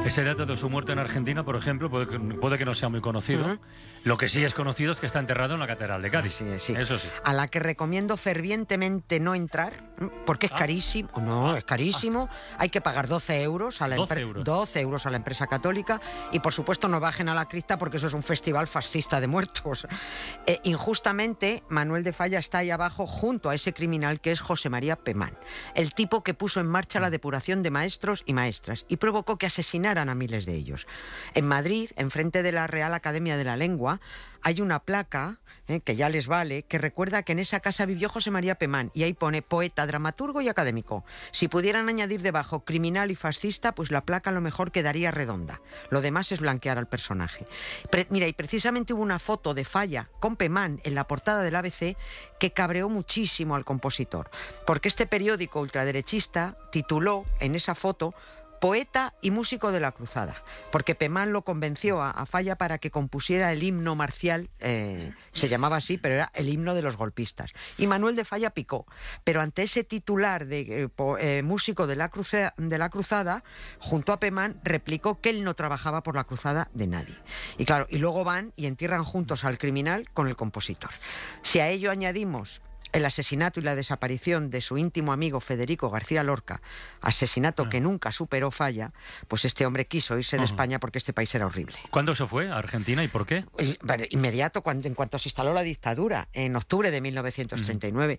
Ese dato de su muerte en Argentina, por ejemplo, puede que no sea muy conocido. Lo que sí es conocido es que está enterrado en la Catedral de Cádiz. Así es, sí. Eso sí. A la que recomiendo fervientemente no entrar, porque es carísimo. No, es carísimo. Hay que pagar 12 euros a la 12 euros a la empresa católica. Y por supuesto no bajen a la cripta porque eso es un festival fascista de muertos. Injustamente, Manuel de Falla está ahí abajo junto a ese criminal que es José María Pemán, el tipo que puso en marcha la depuración de maestros y maestras y provocó que asesinaran a miles de ellos. En Madrid, enfrente de la Real Academia de la Lengua, hay una placa, que ya les vale, que recuerda que en esa casa vivió José María Pemán, y ahí pone poeta, dramaturgo y académico. Si pudieran añadir debajo criminal y fascista, pues la placa a lo mejor quedaría redonda. Lo demás es blanquear al personaje. Mira, y precisamente hubo una foto de Falla con Pemán en la portada del ABC que cabreó muchísimo al compositor, porque este periódico ultraderechista tituló en esa foto poeta y músico de la cruzada, porque Pemán lo convenció a Falla para que compusiera el himno marcial, se llamaba así, pero era el himno de los golpistas. Y Manuel de Falla picó, pero ante ese titular de músico de la cruzada, junto a Pemán, replicó que él no trabajaba por la cruzada de nadie. Y claro, y luego van y entierran juntos al criminal con el compositor. Si a ello añadimos el asesinato y la desaparición de su íntimo amigo Federico García Lorca, asesinato que nunca superó Falla, pues este hombre quiso irse de España porque este país era horrible. ¿Cuándo se fue a Argentina y por qué? Inmediato, en cuanto se instaló la dictadura, en octubre de 1939.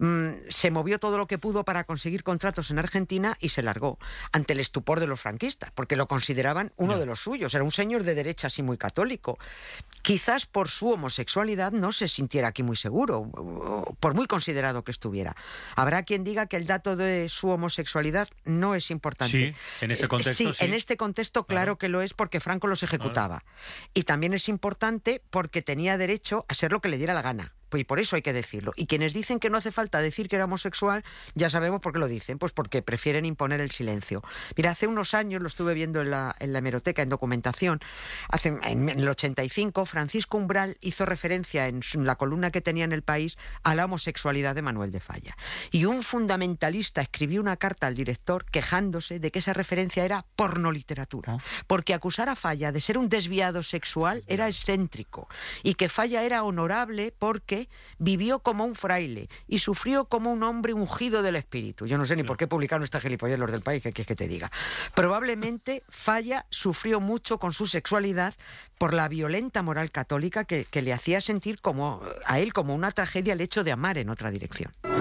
Se movió todo lo que pudo para conseguir contratos en Argentina y se largó, ante el estupor de los franquistas, porque lo consideraban uno de los suyos. Era un señor de derechas y muy católico. Quizás por su homosexualidad no se sintiera aquí muy seguro, por muy considerado que estuviera. Habrá quien diga que el dato de su homosexualidad no es importante. Sí, en ese contexto sí. En este contexto claro que lo es, porque Franco los ejecutaba. Y también es importante porque tenía derecho a ser lo que le diera la gana. Pues por eso hay que decirlo. Y quienes dicen que no hace falta decir que era homosexual, ya sabemos por qué lo dicen, pues porque prefieren imponer el silencio. Mira, hace unos años, lo estuve viendo en la hemeroteca, en documentación, en el 85, Francisco Umbral hizo referencia en la columna que tenía en El País a la homosexualidad de Manuel de Falla. Y un fundamentalista escribió una carta al director quejándose de que esa referencia era pornoliteratura, porque acusar a Falla de ser un desviado sexual era excéntrico, y que Falla era honorable porque vivió como un fraile y sufrió como un hombre ungido del espíritu. Yo no sé ni por qué publicaron esta gilipollez los del País, ¿qué quieres que te diga? Probablemente Falla sufrió mucho con su sexualidad por la violenta moral católica que le hacía sentir a él como una tragedia el hecho de amar en otra dirección.